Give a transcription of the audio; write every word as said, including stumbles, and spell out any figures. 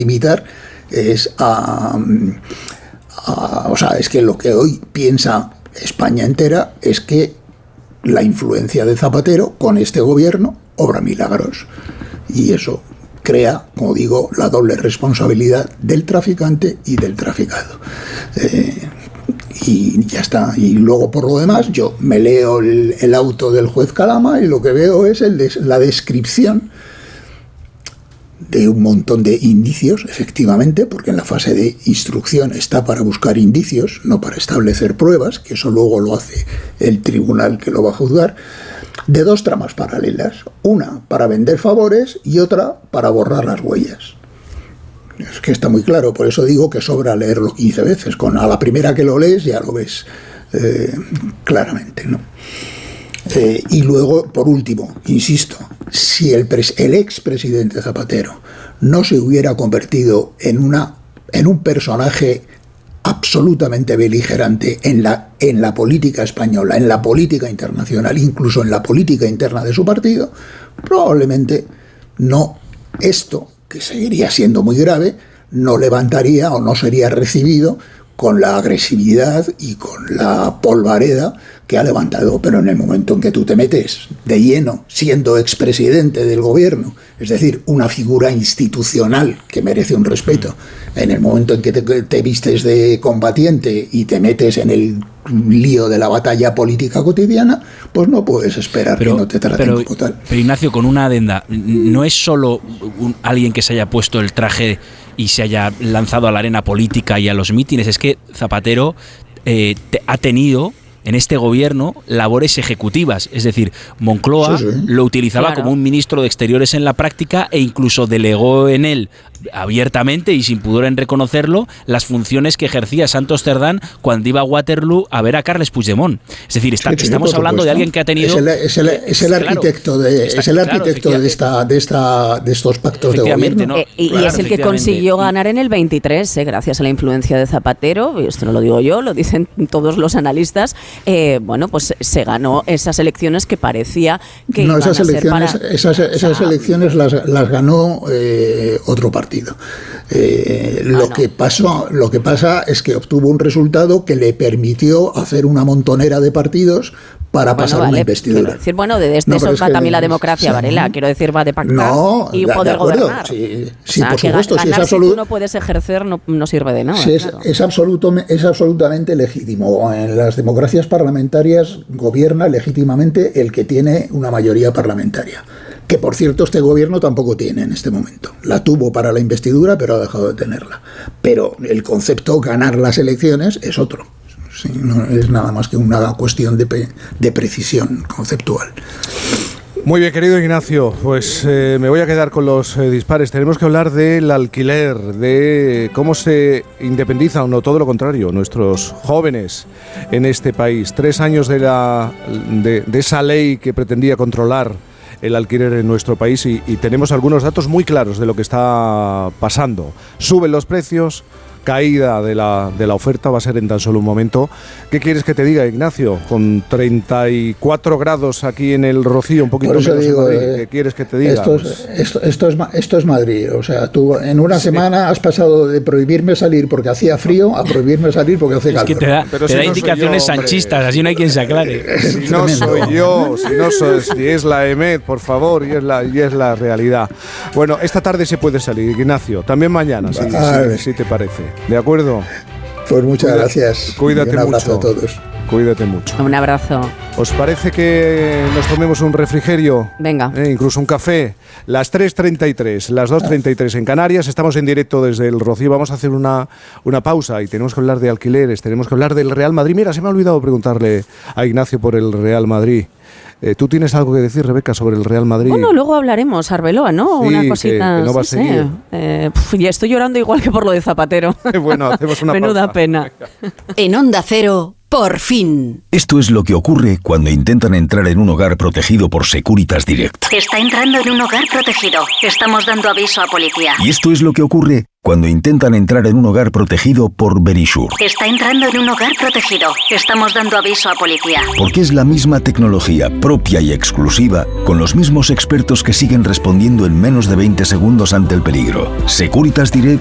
imitar es a, a... O sea, es que lo que hoy piensa España entera es que la influencia de Zapatero con este gobierno obra milagros. Y eso crea, como digo, la doble responsabilidad del traficante y del traficado. Eh, y ya está. Y luego, por lo demás, yo me leo el, el auto del juez Calama y lo que veo es el de, la descripción de un montón de indicios, efectivamente, porque en la fase de instrucción está para buscar indicios, no para establecer pruebas, que eso luego lo hace el tribunal que lo va a juzgar, de dos tramas paralelas, una para vender favores y otra para borrar las huellas. Es que está muy claro, por eso digo que sobra leerlo quince veces, con a la primera que lo lees ya lo ves eh, claramente, ¿no? Eh, y luego, por último, insisto, si el, pres- el expresidente Zapatero no se hubiera convertido en, una, en un personaje absolutamente beligerante en la, en la política española, en la política internacional, incluso en la política interna de su partido, probablemente no esto, que seguiría siendo muy grave, no levantaría o no sería recibido con la agresividad y con la polvareda que ha levantado. Pero en el momento en que tú te metes de lleno, siendo expresidente del gobierno, es decir, una figura institucional que merece un respeto, en el momento en que te, te vistes de combatiente y te metes en el lío de la batalla política cotidiana, pues no puedes esperar pero, que no te traten pero, como tal. Pero Ignacio, con una adenda, no es solo un, alguien que se haya puesto el traje y se haya lanzado a la arena política y a los mítines, es que Zapatero eh, te, ha tenido en este gobierno labores ejecutivas, es decir, Moncloa sí, sí. lo utilizaba claro. como un ministro de Exteriores en la práctica e incluso delegó en él abiertamente y sin pudor en reconocerlo las funciones que ejercía Santos Cerdán cuando iba a Waterloo a ver a Carles Puigdemont. Es decir, está, sí, sí, estamos hablando de alguien que ha tenido... Es el, es el, es el claro, arquitecto, de, está, es el arquitecto claro, de, esta, de, esta, de estos pactos de gobierno. ¿no? Eh, y, claro, y es el que consiguió ganar en el veintitrés, eh, gracias a la influencia de Zapatero, y esto no lo digo yo, lo dicen todos los analistas, eh, bueno, pues se ganó esas elecciones que parecía que no, iban esas a elecciones, ser para... Esas, esas o sea, elecciones las, las ganó eh, otro partido. Eh, lo, ah, no. que pasó, lo que pasa es que obtuvo un resultado que le permitió hacer una montonera de partidos para bueno, pasar vale, una investidura. Decir, bueno, de, de no, eso va que, también la democracia, sí, Varela. Quiero decir, va de pactar no, y de, poder de acuerdo, gobernar. Sí, o sí sea, por que supuesto. Ganar, Si, es si absolut... tú no puedes ejercer, no, no sirve de nada. Sí, es, claro. es, absoluto, es absolutamente legítimo. En las democracias parlamentarias gobierna legítimamente el que tiene una mayoría parlamentaria. Que, por cierto, este gobierno tampoco tiene en este momento. La tuvo para la investidura, pero ha dejado de tenerla. Pero el concepto ganar las elecciones es otro. Sí, no es nada más que una cuestión de, pe- de precisión conceptual. Muy bien, querido Ignacio, pues eh, me voy a quedar con los eh, dispares. Tenemos que hablar del alquiler, de cómo se independizan, o no, todo lo contrario, nuestros jóvenes en este país. Tres años de, la, de, de esa ley que pretendía controlar el alquiler en nuestro país y, y tenemos algunos datos muy claros de lo que está pasando. Suben los precios, caída de la, de la oferta, va a ser en tan solo un momento. ¿Qué quieres que te diga, Ignacio? Con treinta y cuatro grados aquí en el Rocío, un poquito menos digo, en Madrid, ¿qué eh, quieres que te diga? Esto es, pues... esto, esto, es, esto es Madrid, o sea, tú en una sí. semana has pasado de prohibirme salir porque hacía frío a prohibirme salir porque hace calor. Es que te da, Pero te si da no indicaciones yo, sanchistas, así no hay quien se aclare. Si no soy yo, si no soy, si es la E M E D, por favor, y es la, y es la realidad. Bueno, esta tarde se puede salir, Ignacio, también mañana, si, si, si te parece. ¿De acuerdo? Pues muchas Cuida, gracias. Cuídate y un abrazo mucho. a todos. Cuídate mucho. Un abrazo. ¿Os parece que nos tomemos un refrigerio? Venga. Eh, incluso un café. Las tres treinta y tres, las dos treinta y tres en Canarias. Estamos en directo desde el Rocío. Vamos a hacer una, una pausa y tenemos que hablar de alquileres, tenemos que hablar del Real Madrid. Mira, se me ha olvidado preguntarle a Ignacio por el Real Madrid. Eh, ¿Tú tienes algo que decir, Rebeca, sobre el Real Madrid? Bueno, luego hablaremos, Arbeloa, ¿no? Sí, una cosita. Que, que no va sí, a seguir. Sí. Eh, pf, ya estoy llorando igual que por lo de Zapatero. Bueno, hacemos una Menuda pausa. pena. En Onda Cero, por fin. Esto es lo que ocurre cuando intentan entrar en un hogar protegido por Securitas Direct. Está entrando en un hogar protegido. Estamos dando aviso a policía. Y esto es lo que ocurre cuando intentan entrar en un hogar protegido por Verisure. Está entrando en un hogar protegido. Estamos dando aviso a policía. Porque es la misma tecnología propia y exclusiva, con los mismos expertos que siguen respondiendo en menos de veinte segundos ante el peligro. Securitas Direct